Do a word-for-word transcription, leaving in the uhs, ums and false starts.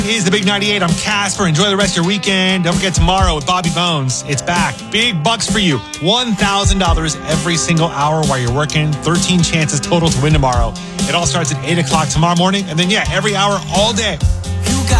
Is the Big ninety-eight. I'm Casper. Enjoy the rest of your weekend. Don't forget tomorrow with Bobby Bones. It's back. Big bucks for you. one thousand dollars every single hour while you're working. thirteen chances total to win tomorrow. It all starts at eight o'clock tomorrow morning. And then, yeah, every hour all day.